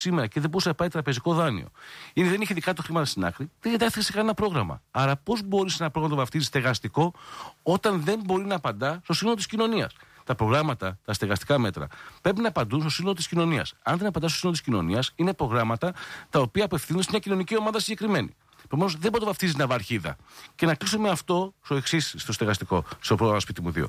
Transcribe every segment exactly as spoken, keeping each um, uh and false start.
σήμερα και δεν μπορούσε να πάει τραπεζικό δάνειο, ή δεν είχε δικά του χρήματα στην άκρη, δεν έθεσε κανένα πρόγραμμα. Άρα, πώς μπορεί ένα πρόγραμμα να το βαφτίζει στεγαστικό, όταν δεν μπορεί να απαντά στο σύνολο της κοινωνίας? Τα προγράμματα, τα στεγαστικά μέτρα, πρέπει να απαντούν στο σύνολο της κοινωνίας. Αν δεν απαντά στο σύνολο της κοινωνίας, είναι προγράμματα τα οποία απευθύνονται σε μια κοινωνική ομάδα συγκεκριμένη. Επομένως, δεν μπορεί να το βαφτίζει ναυαρχίδα. Και να κλείσω με αυτό στο εξής, στο στεγαστικό, στο πρόγραμμα Σπίτι μου δύο.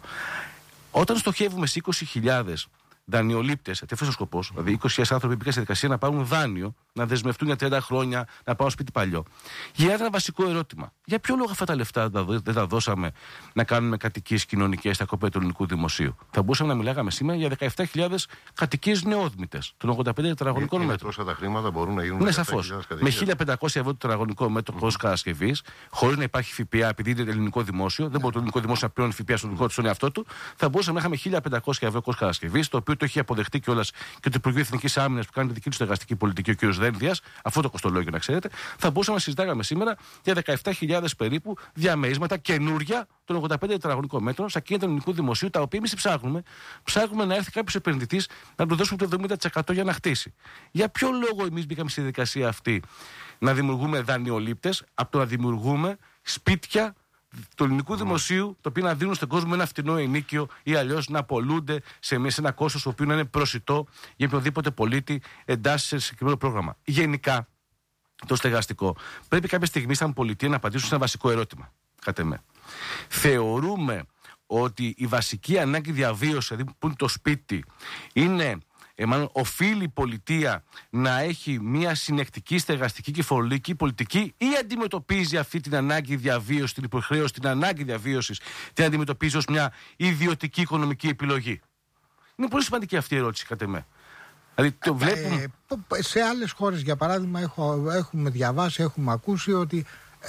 Όταν στοχεύουμε σε είκοσι χιλιάδες δανειολήπτες, αυτό ο σκοπός, δηλαδή είκοσι χιλιάδες άνθρωποι πήγαν στη δικασία να πάρουν δάνειο, να δεσμευτούν για τριάντα χρόνια, να πάρουν σπίτι παλιό. Γίνεται ένα βασικό ερώτημα. Για ποιο λόγο αυτά τα λεφτά δεν τα δώσαμε να κάνουμε κατοικίες κοινωνικές στα κόπια του ελληνικού δημοσίου? Θα μπορούσαμε να μιλάγαμε σήμερα για δεκαεπτά χιλιάδες κατοικίες νεόδμητες των ογδόντα πέντε τετραγωνικών μέτρων. Τόσα τα χρήματα μπορούν να γίνουν. Ναι, σαφώς. Με χίλια πεντακόσια ευρώ το τετραγωνικό μέτρο κόστος κατασκευής, χωρίς να υπάρχει ΦΠΑ, επειδή είναι ελληνικό δημόσιο, δεν μπορεί το ελληνικό δημόσιο να πληρώνει ΦΠΑ στον δικό του, στον εαυτό του, θα μπορούσαμε να είχαμε χίλια πεντακόσια ευρώ κόστος κατασκευής, το οποίο το έχει αποδεχτεί κιόλας και το Υπουργείο Εθνικής Άμυνας που κάνει τη δική του στεγαστική πολιτική, ο κ. Δένδιας, αυτό το κοστολόγιο να ξέρετε, θα μπορούσαμε να συζητάγαμε σήμερα για δεκαεπτά χιλιάδες περίπου διαμερίσματα καινούρια των ογδόντα πέντε τετραγωνικών μέτρων στα κίνητα του ελληνικού δημοσίου, τα οποία εμείς ψάχνουμε. Ψάχνουμε να έρθει κάποιος επενδυτής να του δώσουμε το εβδομήντα τοις εκατό για να χτίσει. Για ποιο λόγο εμείς μπήκαμε στη διαδικασία αυτή να δημιουργούμε δανειολήπτες, από το να δημιουργούμε σπίτια του ελληνικού δημοσίου, το οποίο να δίνουν στον κόσμο ένα φτηνό ενίκιο ή αλλιώς να απολούνται σε ένα κόστος το οποίο να είναι προσιτό για οποιοδήποτε πολίτη εντάσσει σε συγκεκριμένο πρόγραμμα. Γενικά, το στεγαστικό πρέπει κάποια στιγμή σαν πολιτεία να απαντήσουν σε ένα βασικό ερώτημα. Κάτε με. Θεωρούμε ότι η βασική ανάγκη διαβίωση, δηλαδή που είναι το σπίτι, είναι. Ε, μάλλον οφείλει η πολιτεία να έχει μια συνεκτική στεγαστική και φορολογική πολιτική, ή αντιμετωπίζει αυτή την ανάγκη διαβίωσης, την υποχρέωση, την ανάγκη διαβίωσης, την αντιμετωπίζει ως μια ιδιωτική οικονομική επιλογή? Είναι πολύ σημαντική αυτή η ερώτηση, κατά με. Δηλαδή, το βλέπουμε... ε, σε άλλες χώρες, για παράδειγμα, έχω, έχουμε διαβάσει, έχουμε ακούσει ότι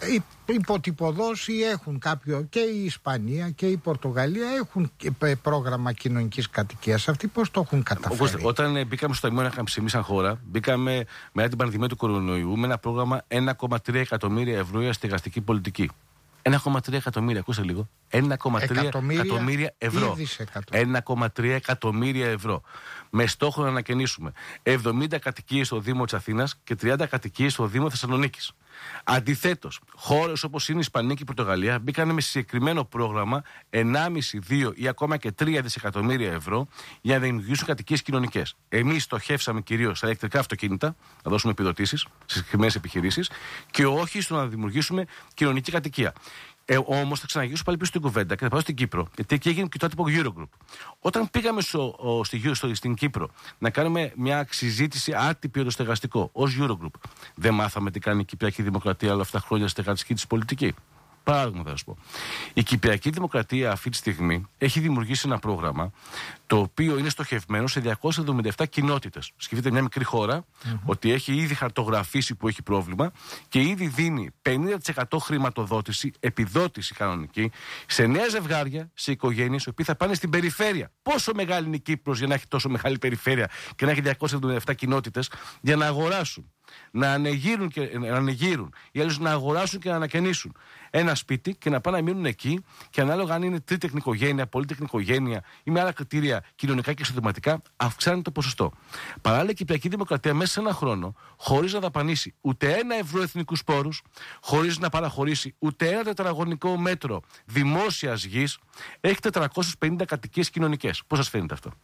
υποτυπωδώσει έχουν κάποιο, και η Ισπανία και η Πορτογαλία έχουν πρόγραμμα κοινωνικής κατοικίας. Αυτοί πώς το έχουν καταφέρει? Όπως, όταν μπήκαμε στο ταμείο εμείς σαν χώρα, μπήκαμε μετά την πανδημία του κορονοϊού με ένα πρόγραμμα ένα κόμμα τρία εκατομμύρια ευρώ για στεγαστική πολιτική. ένα κόμμα τρία εκατομμύρια, ακούστε λίγο. ένα κόμμα τρία εκατομμύρια ευρώ. ένα κόμμα τρία εκατομμύρια ευρώ. Με στόχο να ανακαινήσουμε εβδομήντα κατοικίες στο Δήμο της Αθήνας και τριάντα κατοικίες στο Δήμο Θεσσαλονίκης. Αντιθέτως, χώρες όπως είναι η Ισπανία και η Πορτογαλία μπήκαν με συγκεκριμένο πρόγραμμα ενάμιση, δύο ή ακόμα και τρία δισεκατομμύρια ευρώ για να δημιουργήσουν κατοικίες κοινωνικές. Εμείς στοχεύσαμε κυρίως στα ηλεκτρικά αυτοκίνητα, να δώσουμε επιδοτήσεις σε συγκεκριμένες επιχειρήσεις, και όχι στο να δημιουργήσουμε κοινωνική κατοικία. Ε, Όμως θα ξαναγυρίσω πάλι πίσω στην κουβέντα και θα πάω στην Κύπρο, γιατί εκεί έγινε και το άτυπο Eurogroup. Όταν πήγαμε στο, ο, στη, στο, στην Κύπρο να κάνουμε μια συζήτηση άτυπη για το στεγαστικό ως Eurogroup, δεν μάθαμε τι κάνει η Κυπριακή Δημοκρατία όλα αυτά τα χρόνια στη στεγαστική της πολιτική? Παράδειγμα θα σας πω. Η Κυπριακή Δημοκρατία αυτή τη στιγμή έχει δημιουργήσει ένα πρόγραμμα το οποίο είναι στοχευμένο σε διακόσιες εβδομήντα επτά κοινότητες. Σκεφτείτε μια μικρή χώρα, mm-hmm. ότι έχει ήδη χαρτογραφήσει που έχει πρόβλημα και ήδη δίνει πενήντα τοις εκατό χρηματοδότηση, επιδότηση κανονική, σε νέα ζευγάρια, σε οικογένειες, οι οποίοι θα πάνε στην περιφέρεια. Πόσο μεγάλη είναι η Κύπρος για να έχει τόσο μεγάλη περιφέρεια και να έχει διακόσιες εβδομήντα επτά κοινότητες για να αγοράσουν, να ανεγείρουν, και, να ανεγείρουν ή άλλως να αγοράσουν και να ανακαινήσουν ένα σπίτι και να πάνε να μείνουν εκεί, και ανάλογα αν είναι τρίτεκνη οικογένεια, πολύτεκνη οικογένεια ή με άλλα κριτήρια κοινωνικά και εισοδηματικά, αυξάνει το ποσοστό. Παράλληλα, η Κυπριακή Δημοκρατία μέσα σε ένα χρόνο, χωρίς να δαπανίσει ούτε ένα ευρώ εθνικούς πόρους, χωρίς να παραχωρήσει ούτε ένα τετραγωνικό μέτρο δημόσιας γης, έχει τετρακόσιες πενήντα κατοικίες κοινωνικές. Πώς σας φαίνεται αυτό?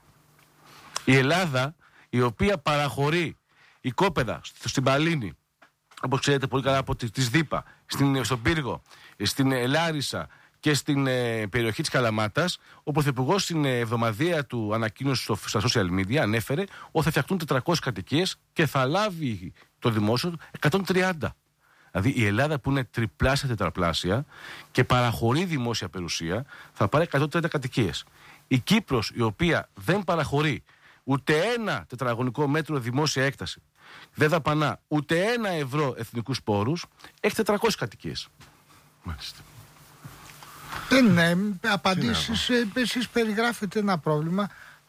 Η Ελλάδα, η οποία παραχωρεί οικόπεδα στην Παλίνη, όπως ξέρετε πολύ καλά, από τη ΔΥΠΑ, στην, στον Πύργο, στην Λάρισα και στην ε, περιοχή της Καλαμάτας, ο Πρωθυπουργός στην εβδομαδία του ανακοίνωση στο, στα social media ανέφερε ότι θα φτιαχτούν τετρακόσιες κατοικίες και θα λάβει το δημόσιο εκατόν τριάντα. Δηλαδή η Ελλάδα, που είναι τριπλάσια τετραπλάσια και παραχωρεί δημόσια περιουσία, θα πάρει εκατόν τριάντα κατοικίες. Η Κύπρος, η οποία δεν παραχωρεί ούτε ένα τετραγωνικό μέτρο δημόσια έκταση, δεν δαπανά ούτε ένα ευρώ εθνικούς πόρους, έχει τετρακόσιες κατοικίες. Μάλιστα. Δεν είναι απαντήσεις. Εσείς περιγράφετε ένα πρόβλημα, και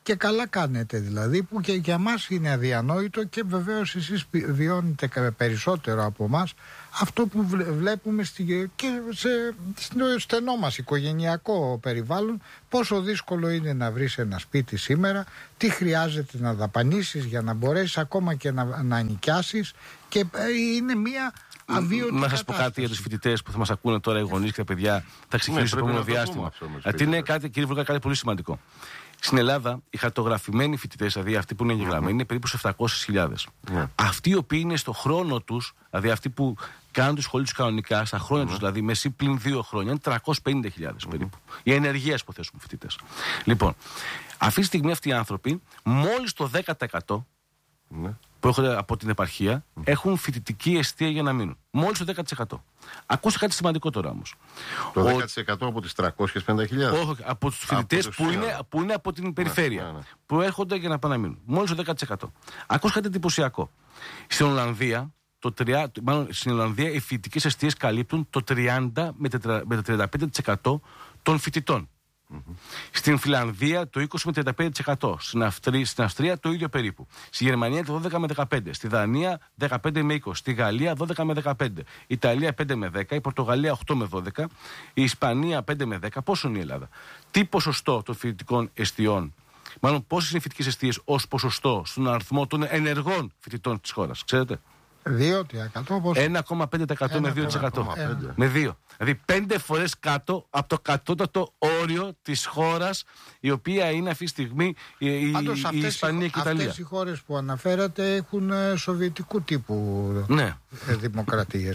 Και καλά κάνετε δηλαδή, που και για μας είναι αδιανόητο, και βεβαίως εσείς βιώνετε περισσότερο από μας αυτό που βλέπουμε στη, και σε, στο στενό μας οικογενειακό περιβάλλον, πόσο δύσκολο είναι να βρεις ένα σπίτι σήμερα, τι χρειάζεται να δαπανίσεις για να μπορέσεις ακόμα και να, να νοικιάσεις, και είναι μια αβίωτη να σας πω κάτι για τους φοιτητές που θα μας ακούνε τώρα, οι γονείς και τα παιδιά, θα ξεκινήσουν το επόμενο διάστημα. Γιατί είναι κάτι, κύριε Βουλγά, κάτι πολύ σημαντικό. Στην Ελλάδα, οι χαρτογραφημένοι φοιτητές, δηλαδή αυτοί που είναι εγγεγραμμένοι, mm-hmm. είναι περίπου σε επτακόσιες χιλιάδες. Yeah. Αυτοί οι οποίοι είναι στο χρόνο τους, δηλαδή αυτοί που κάνουν τη σχολή τους κανονικά, στα χρόνια mm-hmm. τους, δηλαδή μεσή πλην δύο χρόνια, είναι τριακόσιες πενήντα χιλιάδες mm-hmm. περίπου. Οι ενεργείας που θέσουμε φοιτητές. Λοιπόν, αυτή τη στιγμή αυτοί οι άνθρωποι, μόλις το δέκα τοις εκατό mm-hmm. που έρχονται από την επαρχία, mm-hmm. έχουν φοιτητική εστία για να μείνουν. Μόλις το δέκα τοις εκατό. Ακούστε κάτι σημαντικό τώρα όμως. Το δέκα τοις εκατό από τις τριακόσιες πενήντα χιλιάδες. Όχι, από τους φοιτητές που, είναι, που είναι από την περιφέρεια. Ναι, ναι. Που έρχονται για να πάνε να μείνουν. Μόλις το δέκα τοις εκατό. Ακούστε κάτι εντυπωσιακό. Στην Ολλανδία, το τρία, μάλλον στην Ολλανδία οι φοιτητικές εστίες καλύπτουν το τριάντα με το τριάντα πέντε τοις εκατό των φοιτητών. Mm-hmm. Στην Φιλανδία το είκοσι με τριάντα πέντε τοις εκατό. Στην Αυστρία, στην Αυστρία το ίδιο περίπου. Στη Γερμανία το δώδεκα με δεκαπέντε. Στη Δανία δεκαπέντε με είκοσι. Στη Γαλλία δώδεκα με δεκαπέντε. Η Ιταλία πέντε με δέκα. Η Πορτογαλία οκτώ με δώδεκα. Η Ισπανία πέντε με δέκα. Πόσο είναι η Ελλάδα? Τι ποσοστό των φοιτητικών εστιών, μάλλον πόσες είναι φοιτητικές εστίες ως ποσοστό στον αριθμό των ενεργών φοιτητών της χώρας, ξέρετε? δύο τοις εκατό. ένα κόμμα πέντε τοις εκατό με δύο τοις εκατό. Με δύο. Δηλαδή πέντε φορές κάτω από το κατώτατο όριο της χώρας, η οποία είναι αυτή τη στιγμή η, η, η Ισπανία και η Ιταλία. Αυτές οι χώρες που αναφέρατε έχουν ε, σοβιετικού τύπου ναι. ε, δημοκρατίες.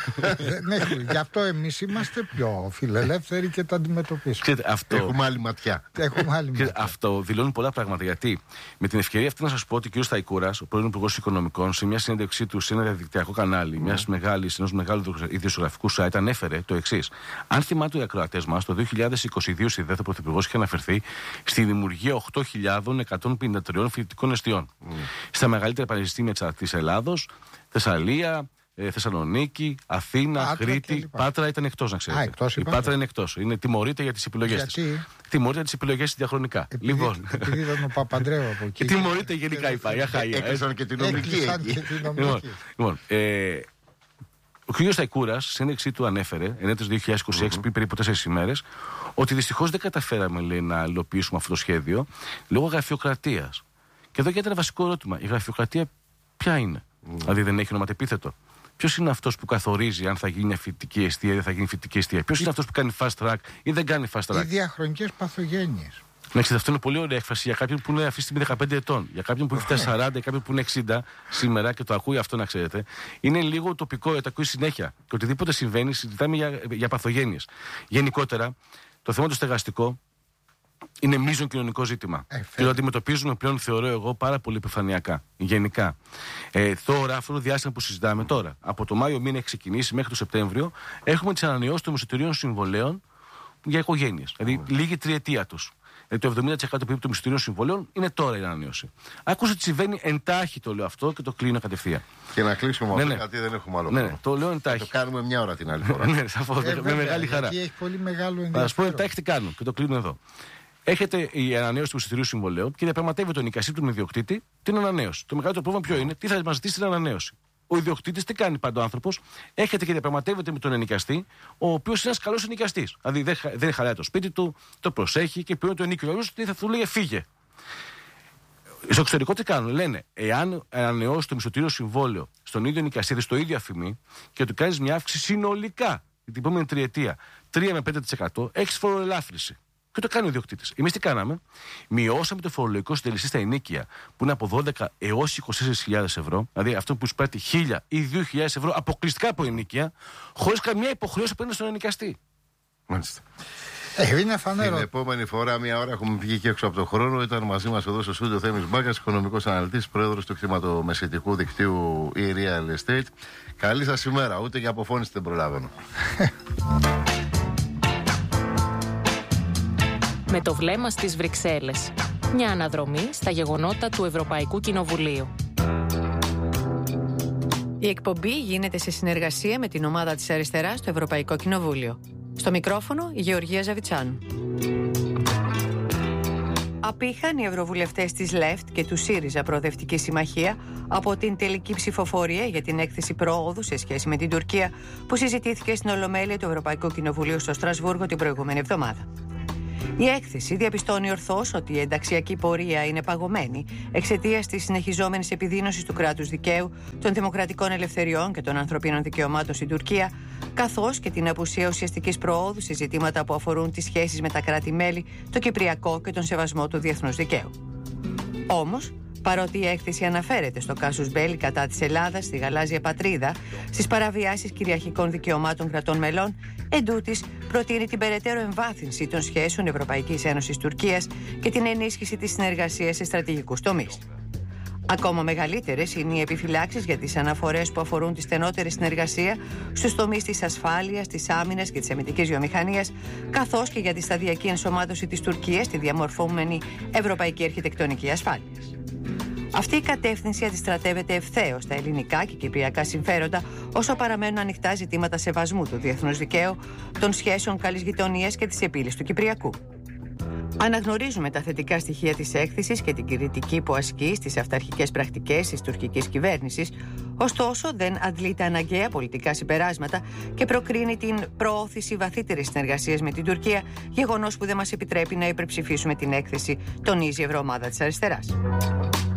Δεν έχουν. Γι' αυτό εμείς είμαστε πιο φιλελεύθεροι και τα αντιμετωπίσουμε. Αυτό... Έχουμε άλλη ματιά. Έχουμε άλλη ματιά. Αυτό δηλώνει πολλά πράγματα. Γιατί με την ευκαιρία αυτή να σας πω ότι ο κ. Σταϊκούρας, ο πρώην Υπουργός Οικονομικών, σε μια συνέντευξή του σε ένα διαδικτυακό κανάλι, mm. μιας μεγάλης, ενός μεγάλου ιδιοσιογραφικού site, ανέφερε το εξής. Αν θυμάται οι ακροατές μας, το δύο χιλιάδες είκοσι δύο στη ΔΕΘ ο Πρωθυπουργός είχε αναφερθεί στη δημιουργία οκτώ χιλιάδες εκατόν πενήντα τρία φοιτητικών εστιών. Mm. Στα μεγαλύτερα πανεπιστήμια της Ελλάδος, Θεσσαλία, ε, Θεσσαλονίκη, Αθήνα, Πάτρα Κρήτη. Πάτρα ήταν εκτός, να ξέρετε. Α, εκτός, η Πάτρα είναι εκτός. Είναι τιμωρείται για τις επιλογές της. Τιμωρείται για τις επιλογές της διαχρονικά. Επειδή, λοιπόν. Επειδή ήταν ο Παπαντρέου από εκεί. Και τιμωρείται γενικά η Χάια. Έκλεισαν και την νομική. Λοιπόν, ο κ. Σταϊκούρας, στην συνέντευξή του ανέφερε, ενέτος δύο χιλιάδες είκοσι έξι, mm-hmm. πριν περίπου τέσσερις ημέρες, ότι δυστυχώς δεν καταφέραμε, λέει, να υλοποιήσουμε αυτό το σχέδιο λόγω γραφειοκρατίας. Και εδώ γίνεται ένα βασικό ερώτημα. Η γραφειοκρατία ποια είναι? Mm. Δηλαδή δεν έχει ονοματεπίθετο. Ποιος είναι αυτός που καθορίζει αν θα γίνει μια φοιτητική εστία ή δεν θα γίνει φοιτητική εστία? Ποιος είναι αυτός που κάνει fast track ή δεν κάνει fast track? Οι διαχρονικές παθογένειες. Ναι, ξέρετε, αυτό είναι πολύ ωραία έκφραση για κάποιον που είναι αυτή τη στιγμή δεκαπέντε ετών. Για κάποιον που έχει φτάσει σαράντα, για κάποιον που είναι εξήντα σήμερα και το ακούει αυτό, να ξέρετε. Είναι λίγο τοπικό, το ακούει συνέχεια. Και οτιδήποτε συμβαίνει, συζητάμε για, για παθογένειες. Γενικότερα, το θέμα το στεγαστικό είναι μείζον κοινωνικό ζήτημα. Ε, και το αντιμετωπίζουμε πλέον, θεωρώ εγώ, πάρα πολύ επιφανειακά. Γενικά. Ε, τώρα, αυτό το διάστημα που συζητάμε τώρα, από το Μάιο μήνα έχει ξεκινήσει μέχρι το Σεπτέμβριο, έχουμε τις ανανεώσεις των μισθωτηρίων συμβολέων για οικογένειες. Δηλαδή, mm. λίγη τριετία τους. Δηλαδή, το εβδομήντα τοις εκατό περίπου των μισθωτηρίων συμβολέων είναι τώρα η ανανέωση. Άκουσα τι συμβαίνει εντάχει, το λέω αυτό και το κλείνω κατευθείαν. Και να κλείσουμε αυτό, ναι, ναι. γιατί δεν έχουμε άλλο χρόνο. Ναι, το λέω εντάχει. Το κάνουμε μια ώρα την άλλη φορά. Ναι, σαφώς, ε, με βέβαια, μεγάλη χαρά. Έχει πολύ μεγάλο ενδιαφέρον. Θα σα πω εντάχει τι κάνουν και το κλείνω εδώ. Έχετε η ανανέωση του μισθωτηρίου συμβολέου και διαπραγματεύεται τον εικαστή του ιδιοκτήτη την ανανέωση. Το μεγαλύτερο πρόβλημα ποιο είναι? Τι θα μα ζητήσει την ανανέωση? Ο ιδιοκτήτης τι κάνει πάντα ο άνθρωπος? Έχετε και διαπραγματεύεται με τον ενοικιαστή, ο οποίος είναι ένας καλός ενοικιαστής. Δηλαδή δεν, δεν χαλάει το σπίτι του, το προσέχει και πλέον το ενοικιό τι θα του λέει? Φύγε. Στο εξωτερικό τι κάνουν? Λένε, εάν ανανεώσει το μισθωτήριο συμβόλαιο στον ίδιο ενοικιαστή, στο ίδιο αφημί, και του κάνει μια αύξηση συνολικά την επόμενη τριετία τρία με πέντε τοις εκατό, έχει φοροελάφρυνση. Και το κάνει ο ιδιοκτήτης. Εμείς τι κάναμε? Μειώσαμε το φορολογικό συντελεστή στα ενοίκια που είναι από δώδεκα έως είκοσι τέσσερις χιλιάδες ευρώ, δηλαδή αυτό που εισπράττει χίλια ή δύο χιλιάδες ευρώ αποκλειστικά από ενοίκια, χωρίς καμία υποχρέωση απέναντι στον ενοικιαστή. Μάλιστα. Ε, είναι φανερό. Την επόμενη φορά, μία ώρα, έχουμε βγει και έξω από τον χρόνο. Ήταν μαζί μας εδώ στο στούντιο Θέμης Μπάκας, οικονομικός αναλυτής, πρόεδρος του κτηματομεσητικού δικτύου e-Real Estate. Καλή σας ημέρα, ούτε για αποφώνηση δεν προλάβαινα. Με το βλέμμα στις Βρυξέλλες. Μια αναδρομή στα γεγονότα του Ευρωπαϊκού Κοινοβουλίου. Η εκπομπή γίνεται σε συνεργασία με την ομάδα της Αριστεράς στο Ευρωπαϊκό Κοινοβούλιο. Στο μικρόφωνο η Γεωργία Ζαβιτσάνου. απήχαν οι ευρωβουλευτές της Λεφτ και του ΣΥΡΙΖΑ Προοδευτική Συμμαχία από την τελική ψηφοφορία για την έκθεση προόδου σε σχέση με την Τουρκία που συζητήθηκε στην Ολομέλεια του Ευρωπαϊκού Κοινοβουλίου στο Στρασβούργο την προηγούμενη εβδομάδα. Η έκθεση διαπιστώνει ορθώς ότι η ενταξιακή πορεία είναι παγωμένη εξαιτίας της συνεχιζόμενης επιδείνωσης του κράτους δικαίου, των δημοκρατικών ελευθεριών και των ανθρωπίνων δικαιωμάτων στην Τουρκία, καθώς και την απουσία ουσιαστικής προόδου σε ζητήματα που αφορούν τις σχέσεις με τα κράτη-μέλη, το Κυπριακό και τον σεβασμό του διεθνούς δικαίου. Όμως, παρότι η έκθεση αναφέρεται στο κάσους μπέλι κατά της Ελλάδας, στη γαλάζια πατρίδα, στις παραβιάσεις κυριαρχικών δικαιωμάτων κρατών μελών, εντούτοις προτείνει την περαιτέρω εμβάθυνση των σχέσεων Ευρωπαϊκής Ένωσης Τουρκίας και την ενίσχυση της συνεργασίας σε στρατηγικούς τομείς. Ακόμα μεγαλύτερες είναι οι επιφυλάξεις για τις αναφορές που αφορούν τη στενότερη συνεργασία στους τομείς της ασφάλειας, της άμυνας και της αμυντικής βιομηχανίας, καθώς και για τη σταδιακή ενσωμάτωση της Τουρκίας στη διαμορφωμένη ευρωπαϊκή αρχιτεκτονική ασφάλειας. Αυτή η κατεύθυνση αντιστρατεύεται ευθέως στα ελληνικά και κυπριακά συμφέροντα, όσο παραμένουν ανοιχτά ζητήματα σεβασμού του διεθνούς δικαίου, των σχέσεων καλής γειτονίας και της επίλυσης του Κυπριακού. Αναγνωρίζουμε τα θετικά στοιχεία της έκθεσης και την κριτική που ασκεί στις αυταρχικές πρακτικές της τουρκικής κυβέρνησης, ωστόσο δεν αντλεί τα αναγκαία πολιτικά συμπεράσματα και προκρίνει την προώθηση βαθύτερης συνεργασίας με την Τουρκία, γεγονός που δεν μας επιτρέπει να υπερψηφίσουμε την έκθεση, τονίζει η Ευρωομάδα της Αριστεράς.